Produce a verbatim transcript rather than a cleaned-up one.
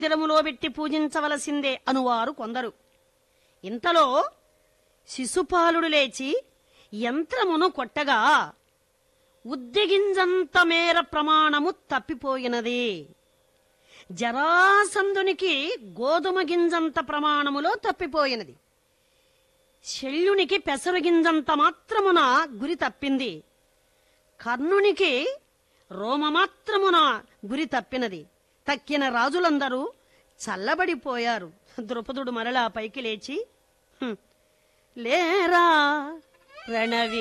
మందిరములో పెట్టి పూజించవలసిందే అనువారు కొందరు. ఇంతలో శిశుపాలుడు లేచి యంత్రమును కొట్టగా ఉద్దెగింజంత మేర ప్రమాణము తప్పిపోయినది. జరాసంధునికి గోధుమ గింజంత ప్రమాణములో తప్పిపోయినది. శల్యునికి పెసరు గింజంత మాత్రమున గురి తప్పింది. కర్ణునికి రోమమాత్రమున గురి తప్పినది. తక్కిన రాజులందరూ చల్లబడిపోయారు. ద్రుపదుడు మరలా పైకి లేచి, లేరా రణవి